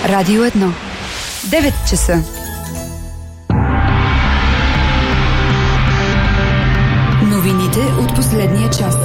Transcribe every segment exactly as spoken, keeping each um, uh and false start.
Радио едно. девет часа. Новините от последния час.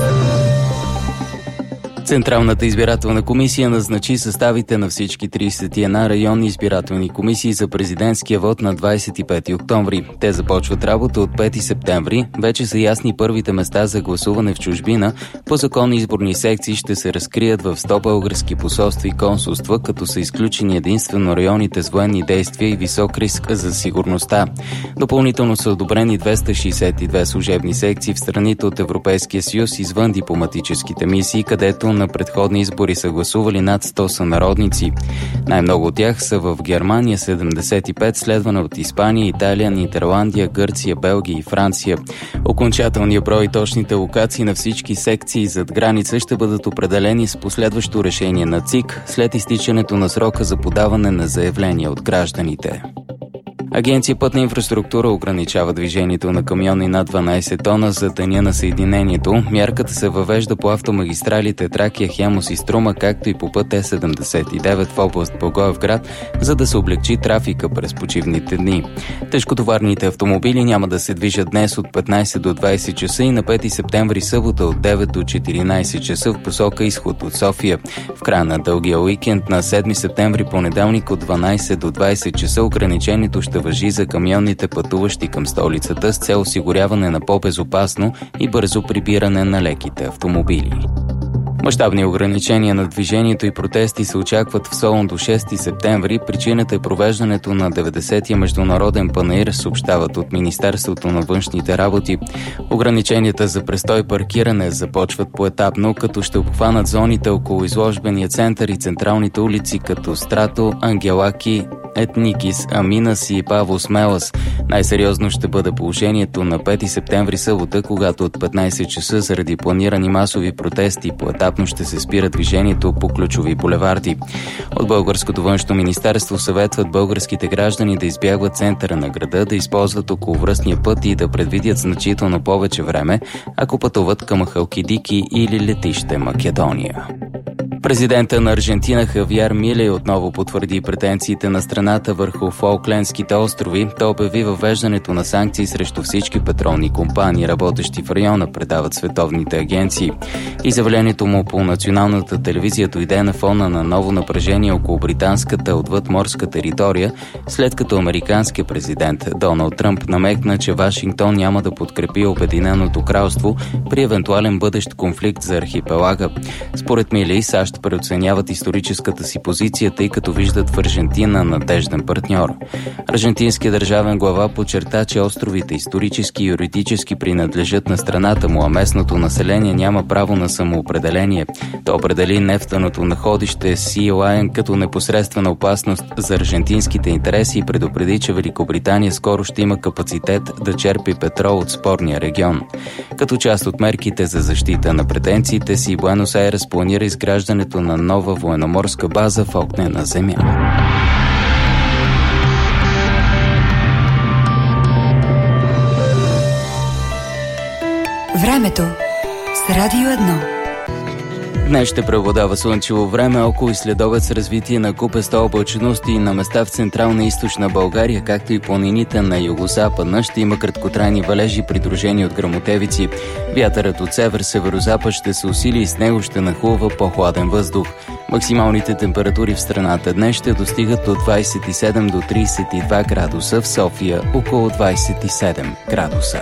Централната избирателна комисия назначи съставите на всички тридесет и една районни избирателни комисии за президентския вод на двадесет и пети октомври. Те започват работа от пети септември. Вече са ясни първите места за гласуване в чужбина. По закон изборни секции ще се разкрият в сто български посолства и консулства, като са изключени единствено районите с военни действия и висок риск за сигурността. Допълнително са одобрени двеста шейсет и две служебни секции в страните от Европейския съюз извън дипломатическите мисии, където на предходни избори са гласували над сто сънародници. Най-много от тях са в Германия седемдесет и пет, следвана от Испания, Италия, Нидерландия, Гърция, Белгия и Франция. Окончателният брой и точните локации на всички секции зад граница ще бъдат определени с последващо решение на ЦИК след изтичането на срока за подаване на заявления от гражданите. Агенция Пътна инфраструктура ограничава движението на камиони над дванадесет тона за деня на съединението. Мярката се въвежда по автомагистралите Тракия, Хемус и Струма, както и по път Е седемдесет и девет в област Благоевград, за да се облегчи трафика през почивните дни. Тежкотоварните автомобили няма да се движат днес от петнадесет до двадесет часа и на пети септември събота от девет до четиринадесет часа в посока изход от София. В края на дългия уикенд на седми септември понеделник от дванадесет до двадесет часа ограничението ще важи за камионните пътуващи към столицата с цел осигуряване на по-безопасно и бързо прибиране на леките автомобили. Мащабни ограничения на движението и протести се очакват в Солун до шести септември. Причината е провеждането на деветдесетия международен панаир, съобщават от Министерството на външните работи. Ограниченията за престой и паркиране започват поетапно, като ще обхванат зоните около изложбения център и централните улици като Страто, Ангелаки, Етникис, Аминас и Павло Смелас. Най-сериозно ще бъде положението на пети септември събота, когато от петнадесет часа заради планирани масови протести поетапно ще се спира движението по ключови булеварди. От Българското външно министерство съветват българските граждани да избягват центъра на града, да използват околовръстния път и да предвидят значително повече време, ако пътуват към Халкидики или летище Македония. Президента на Аржентина Хавиер Милей отново потвърди претенциите на страната върху Фолклендските острови. Той обяви въвеждането на санкции срещу всички петролни компании, работещи в района, предават световните агенции. Изявлението му по националната телевизия дойде на фона на ново напрежение около британската отвъдморска територия, след като американският президент Доналд Тръмп намекна, че Вашингтон няма да подкрепи Обединеното кралство при евентуален бъдещ конфликт за архипелага. Според Милей, САЩ преоценяват историческата си позиция, тъй като виждат в Аржентина надежден партньор. Аржентинският държавен глава подчерта, че островите исторически и юридически принадлежат на страната му, а местното население няма право на самоопределение. Той определи нефтеното находище Си Лайън като непосредствена опасност за аржентинските интереси и предупреди, че Великобритания скоро ще има капацитет да черпи петрол от спорния регион. Като част от мерките за защита на претенциите си, Буенос Айрес планира изграждането на нова военноморска база в огнена земя. Времето с Радио едно. Днес ще преобладава слънчево време, около и следобед с развитие на купеста облачност и на места в централна и източна България, както и планините на югозападна. Ще има краткотрайни валежи, придружени от гръмотевици. Вятърът от север-северозапад ще се усили и с него ще нахлува по-хладен въздух. Максималните температури в страната днес ще достигат от двадесет и седем до тридесет и два градуса, в София около двадесет и седем градуса.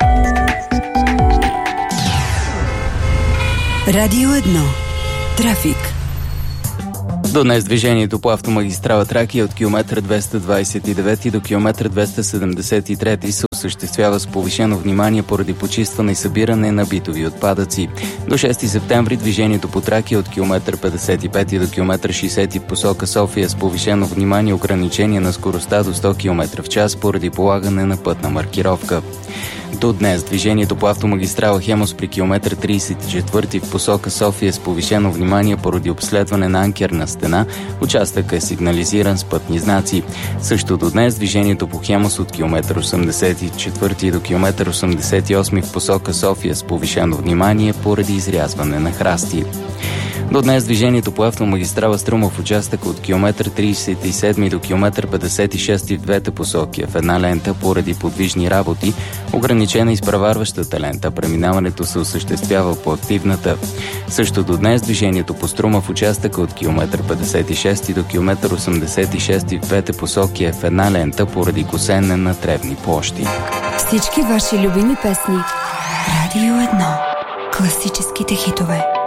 Радио едно. Трафик. До днес движението по автомагистрала Тракия от километър двеста двадесет и девет до километър двеста седемдесет и три се осъществява с повишено внимание поради почистване и събиране на битови отпадъци. До шести септември движението по Тракия от километър петдесет и пет до километър шейсет в посока София с повишено внимание ограничение на скоростта до сто километра в час поради полагане на пътна маркировка. До днес движението по автомагистрала Хемус при километър тридесет и четвърти в посока София с повишено внимание поради обследване на анкерна стена. Участъкът е сигнализиран с пътни знаци. Също до днес движението по Хемус от километър осемдесет и четвърти до километър осемдесет и осми в посока София с повишено внимание поради изрязване на храсти. До днес движението по автомагистрала Струма в участъка от километър тридесет и седми до километър петдесет и шести в двете посоки в една лента поради подвижни работи, ограничена изпреварващата лента. Преминаването се осъществява по активната. Също до днес движението по Струма в участъка от километър петдесет и шести до километър осемдесет и шести в двете посоки е в една лента поради косене на тревни площи. Всички ваши любими песни. Радио едно. Класическите хитове.